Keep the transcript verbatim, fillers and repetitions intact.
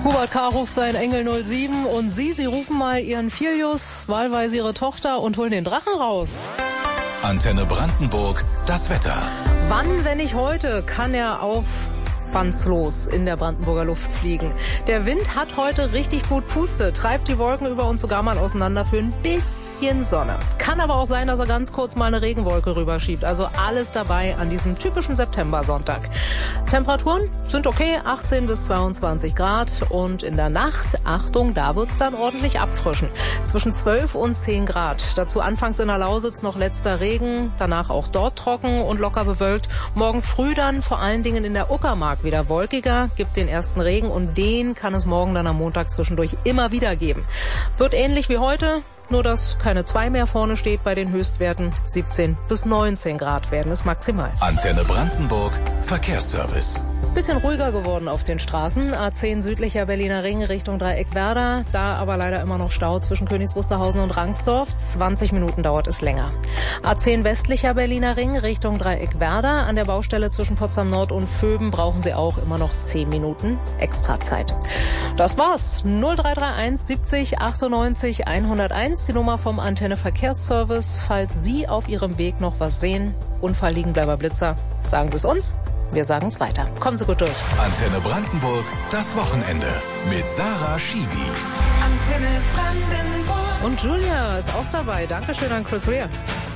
Hubert K. ruft seinen Engel null sieben und Sie, Sie rufen mal Ihren Filius, wahlweise Ihre Tochter und holen den Drachen raus. Antenne Brandenburg, das Wetter. Wann, wenn nicht heute, kann er auf los in der Brandenburger Luft fliegen. Der Wind hat heute richtig gut Puste, treibt die Wolken über uns sogar mal auseinander für ein bisschen Sonne. Kann aber auch sein, dass er ganz kurz mal eine Regenwolke rüberschiebt. Also alles dabei an diesem typischen Septembersonntag. Temperaturen sind okay, achtzehn bis zweiundzwanzig Grad. Und in der Nacht, Achtung, da wird's dann ordentlich abfrischen. Zwischen zwölf und zehn Grad. Dazu anfangs in der Lausitz noch letzter Regen, danach auch dort trocken und locker bewölkt. Morgen früh dann vor allen Dingen in der Uckermark wieder wolkiger, gibt den ersten Regen und den kann es morgen dann am Montag zwischendurch immer wieder geben. Wird ähnlich wie heute, nur dass keine zwei mehr vorne steht bei den Höchstwerten. siebzehn bis neunzehn Grad werden es maximal. Antenne Brandenburg, Verkehrsservice. Bisschen ruhiger geworden auf den Straßen. A zehn südlicher Berliner Ring Richtung Dreieck Werder. Da aber leider immer noch Stau zwischen Königs Wusterhausen und Rangsdorf. zwanzig Minuten dauert es länger. A zehn westlicher Berliner Ring Richtung Dreieck Werder. An der Baustelle zwischen Potsdam Nord und Vöben brauchen Sie auch immer noch zehn Minuten extra Zeit. Das war's. null drei drei eins siebzig achtundneunzig hunderteins. Die Nummer vom Antenne Verkehrsservice. Falls Sie auf Ihrem Weg noch was sehen. Unfall, Liegenbleiber, Blitzer. Sagen Sie es uns. Wir sagen es weiter. Kommen Sie gut durch. Antenne Brandenburg, das Wochenende mit Sarah Schiwi. Antenne Brandenburg. Und Julia ist auch dabei. Dankeschön an Chris Rea.